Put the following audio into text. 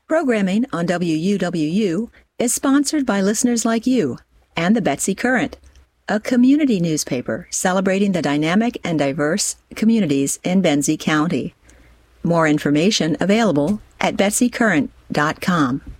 Programming on WUWU is sponsored by listeners like you and the Betsy Current, a community newspaper celebrating the dynamic and diverse communities in Benzie County. More information available at betsycurrent.com.